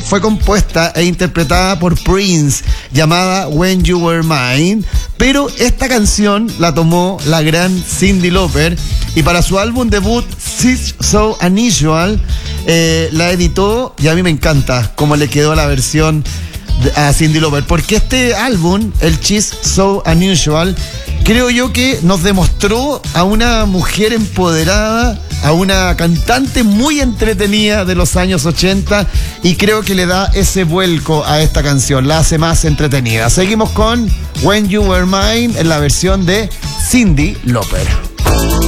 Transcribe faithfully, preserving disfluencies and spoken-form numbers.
fue compuesta e interpretada por Prince, llamada When You Were Mine, pero esta canción la tomó la gran Cyndi Lauper y para su álbum debut She's So Unusual eh, la editó, y a mí me encanta cómo le quedó la versión a Cyndi Lauper, porque este álbum, el She's So Unusual, creo yo que nos demostró a una mujer empoderada, a una cantante muy entretenida de los años ochenta, y creo que le da ese vuelco a esta canción, la hace más entretenida. Seguimos con When You Were Mine en la versión de Cyndi Lauper.